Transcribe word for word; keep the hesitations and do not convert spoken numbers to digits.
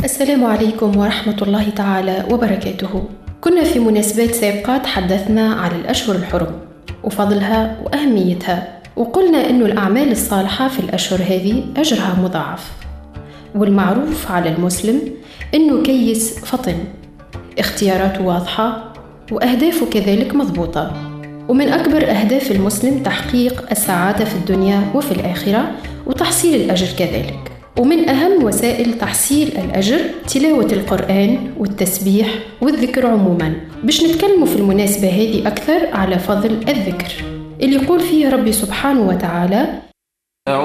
السلام عليكم ورحمة الله تعالى وبركاته. كنا في مناسبات سابقة تحدثنا على الأشهر الحرم وفضلها وأهميتها، وقلنا أن الأعمال الصالحة في الأشهر هذه أجرها مضاعف، والمعروف على المسلم أنه كيس فطن، اختياراته واضحة وأهدافه كذلك مضبوطة. ومن أكبر أهداف المسلم تحقيق السعادة في الدنيا وفي الآخرة وتحصيل الأجر كذلك. ومن أهم وسائل تحصيل الأجر تلاوة القرآن والتسبيح والذكر عموما. باش نتكلموا في المناسبة هذه أكثر على فضل الذكر اللي يقول فيه ربي سبحانه وتعالى: